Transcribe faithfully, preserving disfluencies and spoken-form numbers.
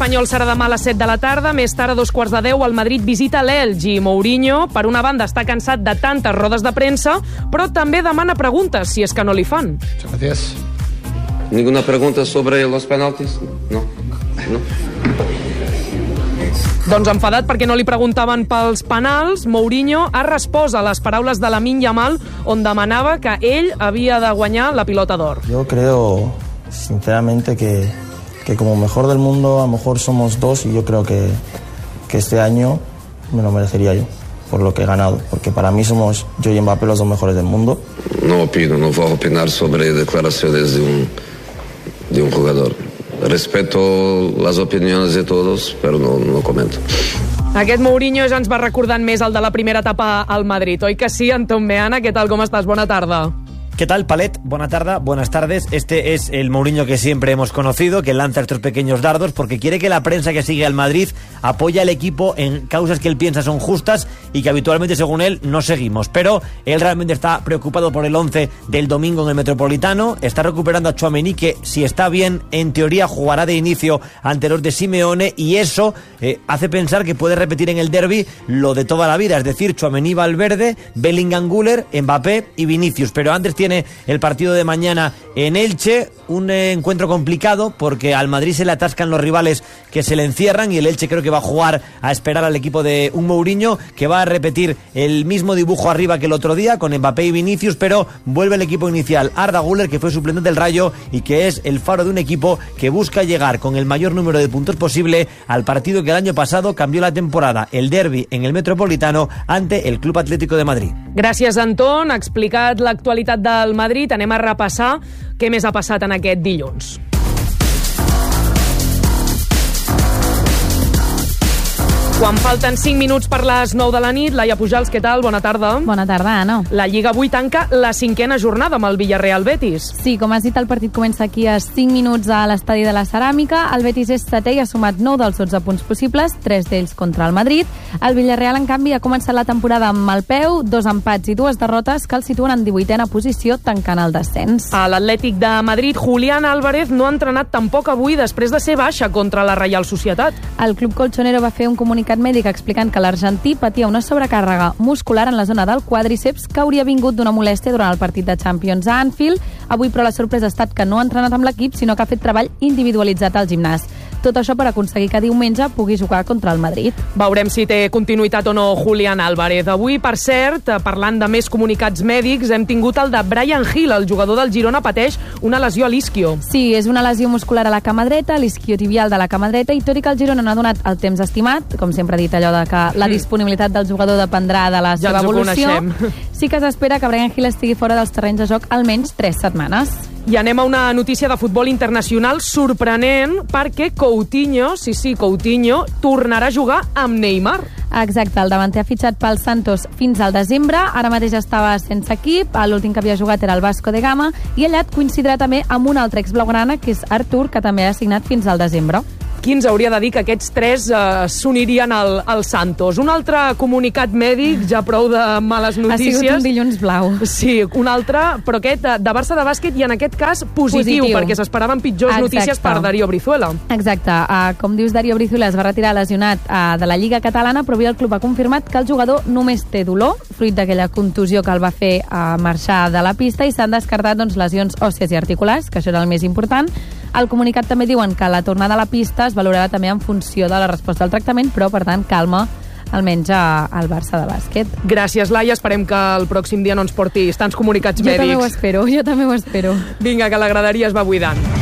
Espanyol serà demà a les set de la tarda. Més tard, a dos quarts de deu, el Madrid visita l'Elx i Mourinho, per una banda, està cansat de tantes rodes de premsa, però també demana preguntes, si és que no li fan. Gràcies. ¿Ninguna pregunta sobre los penaltis? No. No. Doncs enfadat perquè no li preguntaven pels penals, Mourinho ha respost a les paraules de Lamine Yamal, on demanava que ell havia de guanyar la pilota d'or. Yo creo, sinceramente, que, que como mejor del mundo, a lo mejor somos dos, y yo creo que, que este año me lo merecería yo, por lo que he ganado, porque para mí somos yo y Mbappé los dos mejores del mundo. No opino, no voy a opinar sobre declaraciones de un, de un jugador. Respeto les opinions de todos, però no, no comento. Aquest Mourinho ja ens va recordant més el de la primera etapa al Madrid, oi que sí, Anton Meana? Què tal, com estàs? Bona tarda. ¿Qué tal, Palet? Buena tarde, buenas tardes. Este es el Mourinho que siempre hemos conocido, que lanza estos pequeños dardos porque quiere que la prensa que sigue al Madrid apoye al equipo en causas que él piensa son justas y que habitualmente, según él, no seguimos. Pero él realmente está preocupado por el once del domingo en el Metropolitano. Está recuperando a Tchouaméni, que si está bien, en teoría jugará de inicio ante los de Simeone, y eso eh, hace pensar que puede repetir en el derbi lo de toda la vida, es decir, Tchouaméni, Valverde, Bellingham, Güler, Mbappé y Vinicius. Pero antes tiene el partido de mañana en Elche, un eh, encuentro complicado porque al Madrid se le atascan los rivales que se le encierran, y el Elche creo que va a jugar a esperar al equipo de un Mourinho que va a repetir el mismo dibujo arriba que el otro día con Mbappé y Vinicius, pero vuelve el equipo inicial, Arda Güler, que fue suplente del Rayo y que es el faro de un equipo que busca llegar con el mayor número de puntos posible al partido que el año pasado cambió la temporada, el derbi en el Metropolitano ante el Club Atlético de Madrid. Gràcies, Anton. Ha explicat l'actualitat del Madrid. Anem a repassar què més ha passat en aquest dilluns. Quan falten cinc minuts per les nou de la nit, Laia Pujals, què tal? Bona tarda. Bona tarda, Anna. La Lliga avui tanca la cinquena jornada amb el Villarreal Betis. Sí, com has dit, el partit comença aquí a cinc minuts a l'estadi de la Ceràmica. El Betis és setè i ha sumat nou dels dotze punts possibles, tres d'ells contra el Madrid. El Villarreal, en canvi, ha començat la temporada amb mal peu, dos empats i dues derrotes que el situen en divuitena posició, tancant el descens. A l'Atlètic de Madrid, Julián Álvarez no ha entrenat tampoc avui després de ser baixa contra la Reial Societat. El club colchonero va fer un comunicat mèdic explicant que l'argentí patia una sobrecàrrega muscular en la zona del quàdriceps que hauria vingut d'una molèstia durant el partit de Champions a Anfield. Avui, però, la sorpresa ha estat que no ha entrenat amb l'equip, sinó que ha fet treball individualitzat al gimnàs. Tot això per aconseguir que diumenge pugui jugar contra el Madrid. Veurem si té continuïtat o no Julián Álvarez. Avui, per cert, parlant de més comunicats mèdics, hem tingut el de Bryan Gil, el jugador del Girona, pateix una lesió a l'isquio. Sí, és una lesió muscular a la cama dreta, l'isquiotibial de la cama dreta, i tot i que el Girona no ha donat el temps estimat, com sempre ha dit allò de que la disponibilitat del jugador dependrà de la seva ja evolució, sí que s'espera que Bryan Gil estigui fora dels terrenys de joc almenys tres setmanes. I anem a una notícia de futbol internacional sorprenent, perquè Coutinho, sí, sí, Coutinho, tornarà a jugar amb Neymar. Exacte, el davanter ha fitxat pel Santos fins al desembre, ara mateix estava sense equip, l'últim que havia jugat era el Vasco de Gama, i allà coincidirà també amb un altre exblaugrana, que és Artur, que també ha signat fins al desembre. Qui ens hauria de dir que aquests tres eh, s'unirien al, al Santos? Un altre comunicat mèdic, ja prou de males notícies. Ha sigut un dilluns blau. Sí, un altre, però aquest de Barça de bàsquet, i en aquest cas positiu, positiu. perquè s'esperaven pitjors Exacte. notícies per Darío Brizuela. Exacte. Uh, com dius, Darío Brizuela es va retirar lesionat uh, de la Lliga Catalana, però avui el club ha confirmat que el jugador només té dolor, fruit d'aquella contusió que el va fer uh, marxar de la pista, i s'han descartat doncs, lesions òssies i articulars, que això era el més important. Al comunicat també diuen que la tornada a la pista es valorarà també en funció de la resposta al tractament, però, per tant, calma almenys al Barça de bàsquet. Gràcies, Laia. Esperem que el pròxim dia no ens portis tants comunicats jo mèdics. Jo també ho espero, jo també ho espero. Vinga, que la graderia es va buidant.